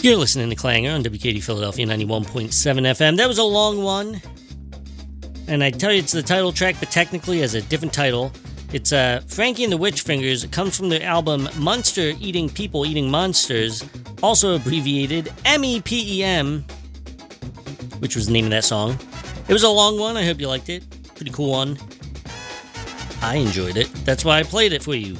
You're listening to Clanger on WKD Philadelphia 91.7 FM. That was a long one. And I tell you it's the title track, but technically has a different title. It's Frankie and the Witch Fingers. It comes from the album Monster Eating People Eating Monsters, also abbreviated MEPEM, which was the name of that song. It was a long one. I hope you liked it. Pretty cool one. I enjoyed it. That's why I played it for you.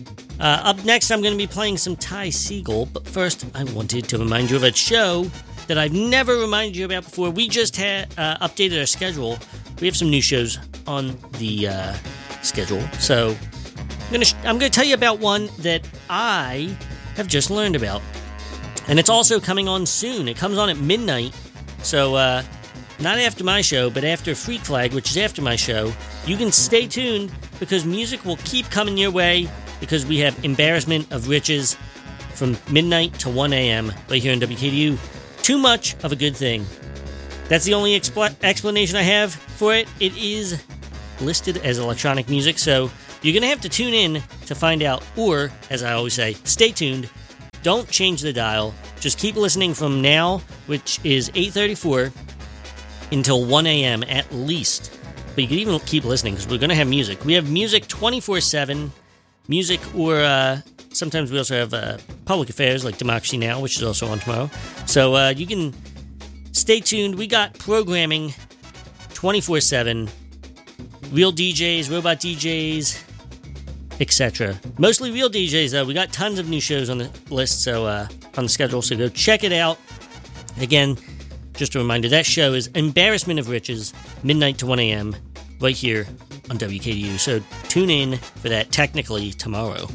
Up next, I'm going to be playing some Ty Segall, but first, I wanted to remind you of a show that I've never reminded you about before. We just had updated our schedule. We have some new shows on the schedule, so I'm going to tell you about one that I have just learned about, and it's also coming on soon. It comes on at midnight, so not after my show, but after Freak Flag, which is after my show. You can stay tuned because music will keep coming your way, because we have Embarrassment of Riches from midnight to 1 a.m. right here in WKDU. Too much of a good thing. That's the only explanation I have for it. It is listed as electronic music, so you're going to have to tune in to find out, or, as I always say, stay tuned. Don't change the dial. Just keep listening from now, which is 8:34, until 1 a.m. at least. But you can even keep listening, because we're going to have music. We have music 24/7. Music, or sometimes we also have public affairs like Democracy Now!, which is also on tomorrow. So you can stay tuned. We got programming 24/7, real DJs, robot DJs, etc. Mostly real DJs, though. We got tons of new shows on the list, so on the schedule, so go check it out. Again, just a reminder, that show is Embarrassment of Riches, midnight to 1 a.m., right here on WKDU, so tune in for that technically tomorrow.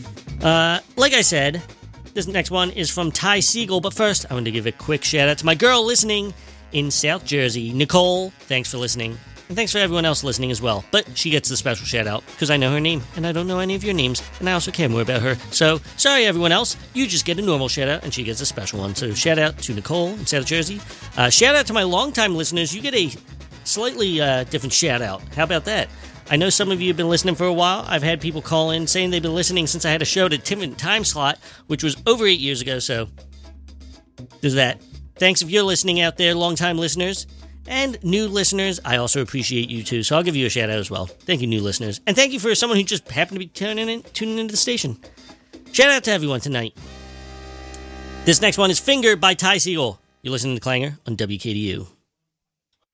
Like I said, this next one is from Ty Segall, but first I want to give a quick shout out to my girl listening in South Jersey, Nicole. Thanks for listening, and thanks for everyone else listening as well, but she gets the special shout out because I know her name, and I don't know any of your names, and I also care more about her, so sorry everyone else, you just get a normal shout out, and she gets a special one. So shout out to Nicole in South Jersey. Shout out to my longtime listeners. You get a slightly different shout out. How about that? I know some of you have been listening for a while. I've had people call in saying they've been listening since I had a show at a different time slot, which was over 8 years ago, so there's that. Thanks if you're listening out there, long-time listeners. And new listeners, I also appreciate you too, so I'll give you a shout out as well. Thank you, new listeners. And thank you for someone who just happened to be tuning into the station. Shout out to everyone tonight. This next one is Finger by Ty Segall. You're listening to Clanger on WKDU.